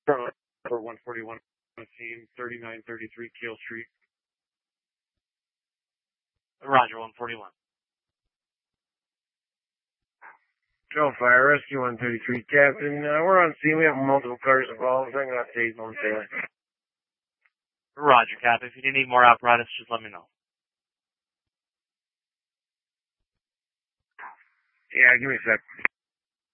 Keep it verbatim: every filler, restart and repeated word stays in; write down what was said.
For one forty-one scene, thirty-nine thirty-three Keel Street. Roger, one forty-one. Joe Fire, Rescue one thirty-three, Captain. Uh, we're on scene. We have multiple cars involved. I'm going to update momentarily. Roger, Cap. If you do need more apparatus, just let me know. Yeah, give me a sec.